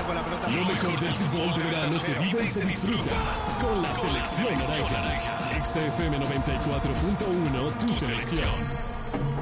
con la pelota. Lo mejor del fútbol de verano se vive y se disfruta con la selección naranja. XFM 94.1, tu selección.